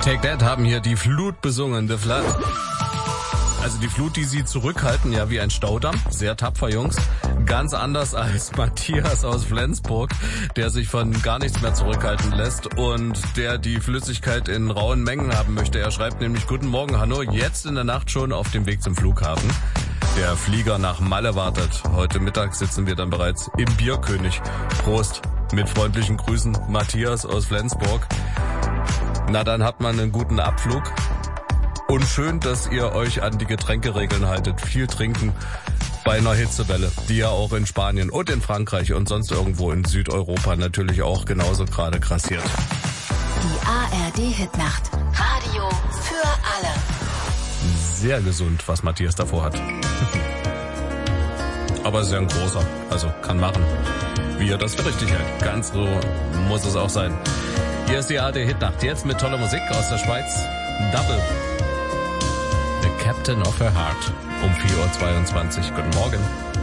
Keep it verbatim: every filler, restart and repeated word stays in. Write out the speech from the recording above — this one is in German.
Take That haben hier die Flut besungen, The Flood. Also die Flut, die sie zurückhalten, ja wie ein Staudamm. Sehr tapfer, Jungs. Ganz anders als Matthias aus Flensburg, der sich von gar nichts mehr zurückhalten lässt und der die Flüssigkeit in rauen Mengen haben möchte. Er schreibt nämlich: Guten Morgen, Hanno, jetzt in der Nacht schon auf dem Weg zum Flughafen. Der Flieger nach Malle wartet. Heute Mittag sitzen wir dann bereits im Bierkönig. Prost. Mit freundlichen Grüßen, Matthias aus Flensburg. Na, dann hat man einen guten Abflug. Und schön, dass ihr euch an die Getränkeregeln haltet. Viel trinken bei einer Hitzewelle, die ja auch in Spanien und in Frankreich und sonst irgendwo in Südeuropa natürlich auch genauso gerade grassiert. Die A R D-Hitnacht. Radio für alle. Sehr gesund, was Matthias davor hat. Aber sehr ein großer, also kann machen, wie er das für richtig hält. Ganz so muss es auch sein. Hier ist die A R D-Hitnacht. Jetzt mit toller Musik aus der Schweiz. Double. The Captain of Her Heart um vier Uhr zweiundzwanzig. Guten Morgen.